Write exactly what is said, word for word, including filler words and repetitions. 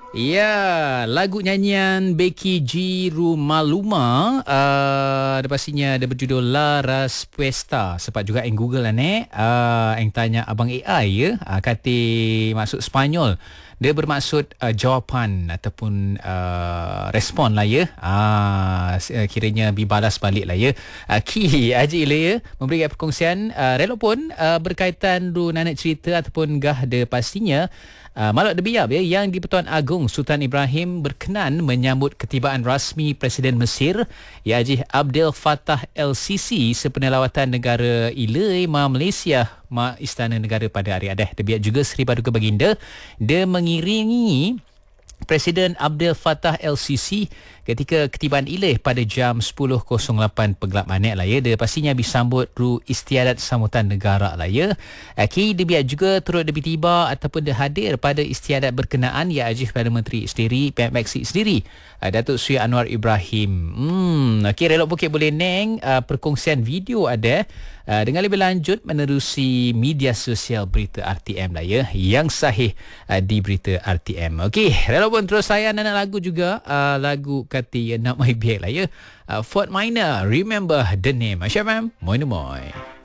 Ya, lagu nyanyian Becky G Rumaluma uh, ada pastinya ada berjudul La Respuesta. Sebab juga yang Google lah ni, uh, yang tanya abang A I ya, uh, kata maksud Sepanyol. Dia bermaksud uh, jawapan ataupun uh, respon lah ya. Uh, kiranya dibalas balik lah ya. Uh, Ki Haji Ilaya memberikan perkongsian uh, relok pun uh, berkaitan du nanak cerita ataupun gah de pastinya Uh, Malak Debiab ya, yang di-Pertuan Agong Sultan Ibrahim berkenan menyambut ketibaan rasmi Presiden Mesir Ya Haji Abdel Fattah El-Sisi sempena lawatan negara Ilai Ma Malaysia Ma Istana Negara pada hari Adah. Debiab juga Seri Paduka Baginda dia mengiringi Presiden Abdel Fattah El-Sisi ketika ketibaan Ileh pada jam sepuluh lapan Pegelap Manik lah ya. Dia pastinya disambut ru istiadat sambutan negara lah ya. Ki dia biar juga turut dia tiba ataupun dia hadir pada istiadat berkenaan ya Haji Perdana Menteri sendiri, Pihak Meksik sendiri, Datuk Seri Anwar Ibrahim. Hmm, okey, relok bukit boleh neng uh, perkongsian video ada uh, dengan lebih lanjut menerusi media sosial Berita R T M lah ya, yang sahih uh, di Berita R T M. Okey, relok pun terus saya nak lagu juga uh, lagu kati Not My Bag lah ya. Uh, Fort Minor, Remember the Name. Asyam, moi moi.